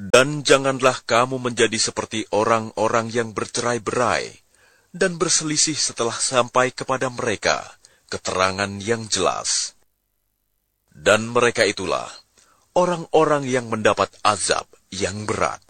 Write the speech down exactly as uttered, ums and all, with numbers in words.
Dan janganlah kamu menjadi seperti orang-orang yang bercerai-berai dan berselisih setelah sampai kepada mereka keterangan yang jelas. Dan mereka itulah orang-orang yang mendapat azab yang berat.